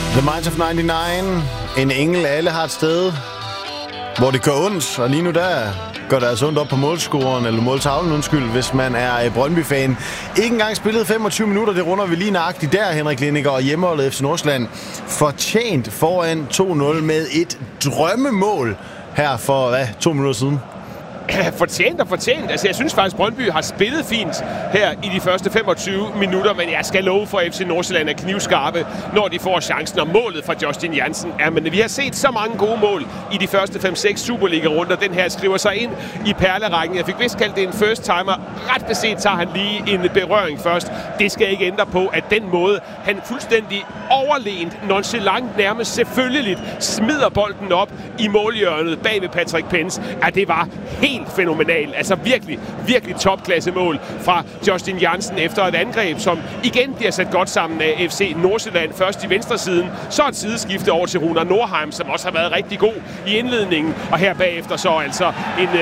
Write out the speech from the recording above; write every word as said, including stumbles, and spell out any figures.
The Minds of nioghalvfems. En engel, alle har et sted, hvor det gør ondt. Og lige nu der gør det altså ondt op på målscoren, eller måltavlen, undskyld, hvis man er Brøndby-fan. Ikke engang spillet femogtyve minutter, det runder vi lige nøjagtigt der, Henrik Liniger, og hjemmeholdet F C Nordsjælland. Fortjent foran to nul med et drømmemål her for, hvad, to minutter siden. Fortjent og fortjent. Altså, jeg synes faktisk, Brøndby har spillet fint her i de første femogtyve minutter, men jeg skal love for F C Nordsjælland er knivskarpe, når de får chancen, og målet fra Justin Jansen er, men vi har set så mange gode mål i de første fem seks Superliga-runder. Den her skriver sig ind i perlerækken. Jeg fik vist kaldt det en first timer. Ret beset tager han lige en berøring først. Det skal ikke ændre på, at den måde, han fuldstændig overlegent, nonchalant, nærmest selvfølgeligt smider bolden op i målhjørnet bag ved Patrick Pence, at det var helt fænomenal. Altså virkelig, virkelig topklasse mål fra Justin Jansen efter et angreb, som igen bliver sat godt sammen af F C Nordsjælland. Først i venstre siden, så et sideskifte over til Runar Nordheim, som også har været rigtig god i indledningen, og her bagefter så altså en